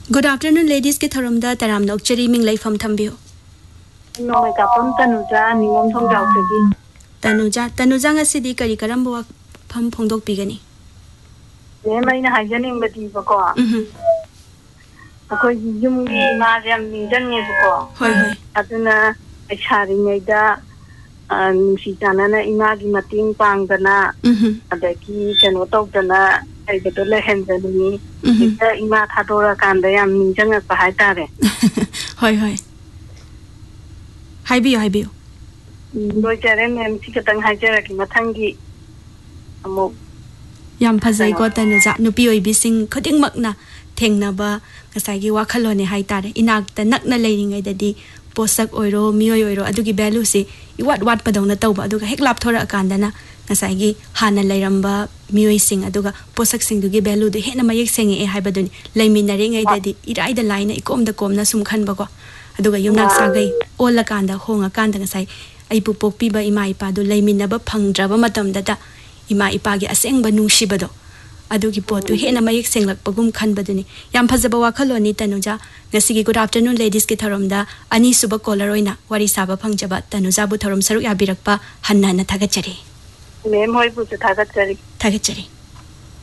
Good afternoon, ladies. Ke tharamda taram nokchari ming lai pham thambio. No me kapam Tanuja ni mom thong jaw thegi. Tanuja ngasidi kari karambo pham phongdok pigani. Ne mai na hajaning bati bako. Akoi yum ma jam ni jan ni bako. Hoi. Aduna aishari ngai da si jana na ima gi mating pang dana. Adaki keno tok dana ai beto le hen dani. Ita ima thadora kanda yam ni jan na pa hai tare. Hoi. Haibiyo. Doi jare mem si katang hajara ki mathangi amok Yam phazai ko Tanuja nupi oi bising khoding makna thengnaba ngasai gi wakhalone hai tare inak ta nakna leiringai dadi posak oiro mioi oiro adugi value si iwat padongna tawba aduga heklap thora akandana ngasai gi hana leiramba mioi sing aduga posak sing dugi value du hena mayek sengi e haibaduni leiminare ngai dadi irai da laina ikomda komna sum khanba ko aduga yumnak sagai ola kanda honga kanda ngasai ai pu pokpi ba ima ipa du leiminaba phangdraba matamda da ima ipa gi asengba nungsibado adugi potu hena mayek senglak pagum khanbaduni yam phajaba wakhaloni Tanuja ngasigi good afternoon ladies ki tharamda ani suba caller oina wari saba phangjaba Tanuja bu tharam saruk yabirakpa hanna na thagachari mem hoi bu thagachari